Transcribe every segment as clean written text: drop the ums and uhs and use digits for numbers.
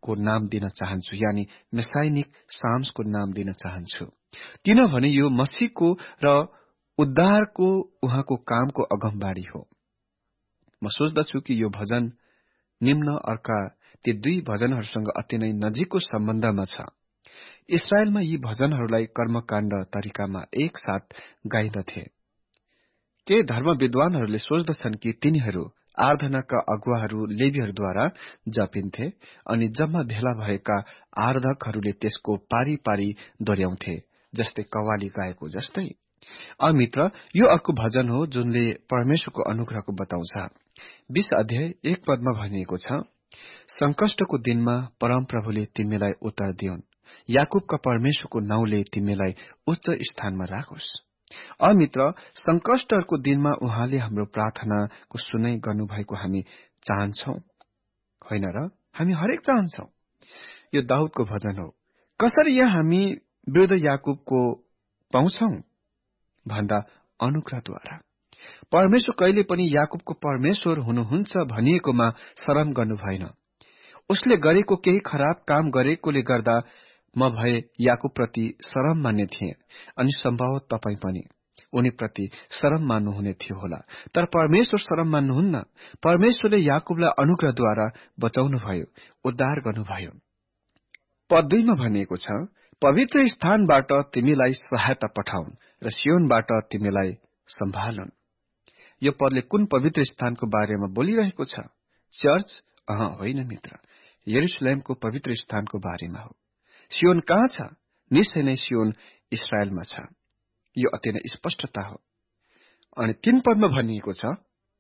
को नाम दिन चाहन्छु, यानी मेसाइनिक साम्सको नाम दिन चाहन्छु, किनभने यो मसीहको र उद्धारको उहाँको कामको अगमबाडी हो। म सोच्दछु कि यो भजन निम्न अर्का ती दुई भजनहरूसँग अति नै नजिकको सम्बन्धमा छ। इस्राएलमा यी भजनहरूलाई कर्मकाण्ड तरिकामा एकसाथ गाइदथे। केही धर्म विद्वानहरूले सोच्दछन् कि तिनीहरू आराधनाका अगुवाहरू लेवीहरूद्वारा जपिन्थे अनि जम्मा भेला भएका आराधकहरूले त्यसको पारी पारी दोहोर्याउँथे, जस्तै कव्वाली गाएको जस्तै। मित्र, यो अर्को भजन हो जुनले परमेश्वरको अनुग्रहको बताउँछ। 20 अध्याय 1 पदमा भनिएको छ, संकष्टको दिनमा परमप्रभुले तिमीलाई उत्तर दिउन्, याकूबका परमेश्वरको नाउँले तिमीलाई उच्च स्थानमा राखोस्। मित्र, संकष्टहरूको दिनमा उहाँले हाम्रो प्रार्थनाको सुनाइ गर्नुभएको हामी चाहन्छौ, होइन र? हामी हरेक चाहन्छौ। यो दाउदको भजन हो। कसरी यहाँ हामी वृद्ध याकूबको पाउँछौ भन्दा अनुग्रहद्वारा। परमेश्वर कहिले पनि याकूबको परमेश्वर हुनुहुन्छ भनिएकोमा शरम गर्नु भएन। उसले गरेको केही खराब काम गरेकोले गर्दा म भए याकूबप्रति शरम मान्ने थिए, अनि सम्भवत तपाई पनि उनीप्रति शरम मान्नुहुने थियो होला। तर परमेश्वर शरम मान्नुहुन्न। परमेश्वरले याकूबलाई अनुग्रहद्वारा बचाउनुभयो, उद्धार गर्नुभयो। पद 2 मा भनिएको छ, पवित्र स्थानबाट तिमीलाई सहायता पठाउन् र सियोनबाट तिमीलाई सम्भालुन्। यो पदले कुन पवित्र स्थानको बारेमा बोलिरहेको छ? चर्च? होइन मित्र, यरुशलेमको पवित्र स्थानको बारेमा हो। सियोन कहाँ छ? निश्चय नै सियोन इस्राएलमा छ। यो अति नै स्पष्टता हो। अनि 3 पदमा भनिएको छ,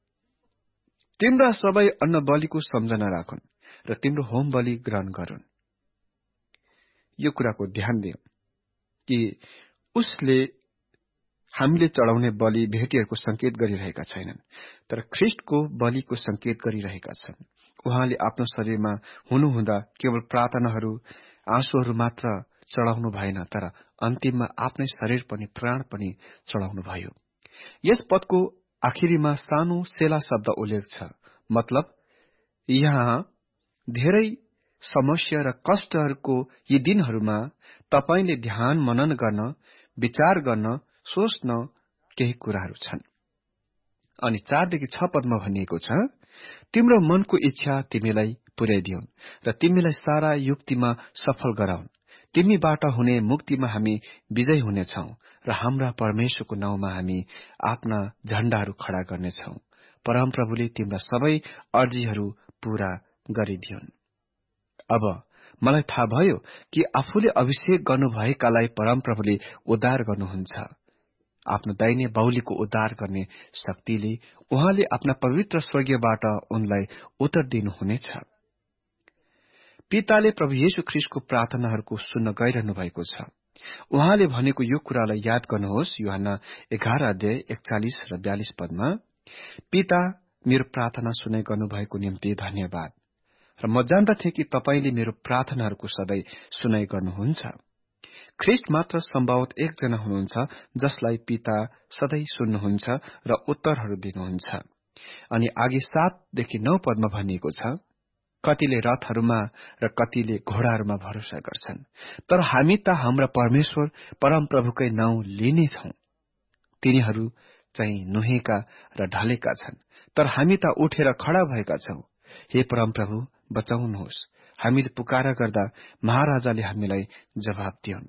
तिम्रा सबै अन्न बलिको सम्झना राखुन् र तिम्रो होम बलि ग्रहण गरून्। यो कुराको ध्यान दियौं कि उसले हामीले चढाउने बलि भेटीहरूको संकेत गरिरहेका छैनन्, तर ख्रिस्टको बलिको संकेत गरिरहेका छन्। उहाँले आफ्नो शरीरमा हुनुहुँदा केवल प्रार्थनाहरू, आँसुहरू मात्र चढाउनु भएन, तर अन्तिममा आफ्नै शरीर पनि, प्राण पनि चढाउनु भयो। यस पदको आखिरीमा सानो सेला शब्द उल्लेख छ। मतलब यहाँ धेरै समस्या र कष्टहरूको यी दिनहरूमा तपाईले ध्यान मनन गर्न, विचार गर्न, सोच्न केही कुराहरू छन्। अनि 4 देखि 6 पदमा भनिएको छ, तिम्रो मनको इच्छा तिमीलाई पुर्याइदिउन् र तिमीलाई सारा युक्तिमा सफल गराउन्। तिमीबाट हुने मुक्तिमा हामी विजय हुनेछौ र हाम्रा परमेश्वरको नाउँमा हामी आफ्ना झण्डाहरू खड़ा गर्नेछौ। परमप्रभुले तिम्रा सबै अर्जीहरू पूरा गरिदिउन्। अब मलाई थाहा भयो कि आफूले अभिषेक गर्नुभएकालाई परमप्रभुले उद्धार गर्नुहुन्छ। आफ्नो दाहिने बाहुलीको उद्धार गर्ने शक्तिले उहाँले आफ्ना पवित्र स्वर्गबाट उनलाई उत्तर दिनुहुनेछ। पिताले प्रभु येशू ख्रीष्टको प्रार्थनाहरूको सुन्न गइरहनु भएको छ। उहाँले भनेको यो कुरालाई याद गर्नुहोस्। यूहन्ना 11 अध्याय 41 र 42 पदमा, पिता, मेरो प्रार्थना सुनाइ गर्नुभएको निम्ति धन्यवाद, र म जान्दथे कि तपाईले मेरो प्रार्थनाहरूको सधैँ सुनाइ गर्नुहुन्छ। ख्रिस्ट मात्र सम्भवत एकजना हुनुहुन्छ जसलाई पिता सधैँ सुन्नुहुन्छ र उत्तरहरू दिनुहुन्छ। अनि आगे 7 देखि 9 पदमा भनिएको छ, कतिले रथहरूमा र कतिले घोडाहरूमा भरोसा गर्छन्, तर हामी त हाम्रा परमेश्वर परमप्रभुकै नाउँ लिनेछौं। तिनीहरू चाहिँ नुहेका र ढलेका छन्, तर हामी त उठेर खड़ा भएका छौं। हे परमप्रभु, बचाउनुहोस्। हामीले पुकारा गर्दा महाराजाले हामीलाई जवाब दिउन्।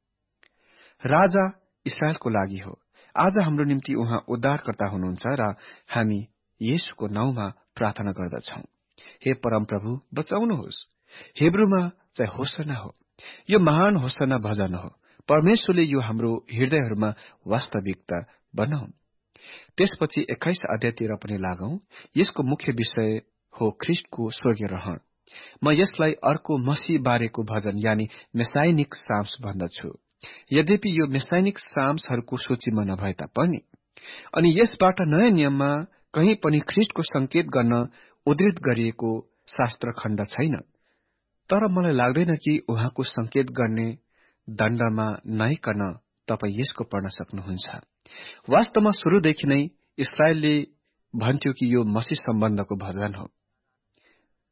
राजा इस्राएलको लागि हो। आज हाम्रो निम्ति उहाँ उद्धारकर्ता हुनुहुन्छ र हामी येशूको नाउँमा प्रार्थना गर्दछौं। हे परमप्रभु, बचाउनुहोस्। हिब्रूमा चाहिँ होसना हो। यो महान होसना भजन हो। परमेश्वरले यो हाम्रो हृदयहरूमा वास्तविकता बनाउन्। त्यसपछि 21 अध्यायतिर पनि लागौं। यसको मुख्य विषय हो ख्रिस्टको स्वर्गीय रहन। म यसलाई अर्को मसीह बारेको भजन यानी मेसाइनिक साम्स भन्दछु। यद्यपि यो मेसाइनिक साम्सहरूको सूचीमा नभए तापनि, अनि यसबाट नयाँ नियममा कहीँ पनि ख्रिस्टको संकेत गर्न उद्धृत गरिएको शास्त्र खण्ड छैन। तर मलाई लाग्दैन कि उहाँको संकेत गर्ने दण्डमा नआइकन तपाई यसको पढ्न सक्नुहुन्छ। वास्तवमा शुरूदेखि नै इस्राएलले भन्थ्यो कि यो मसीह सम्बन्धको भजन हो।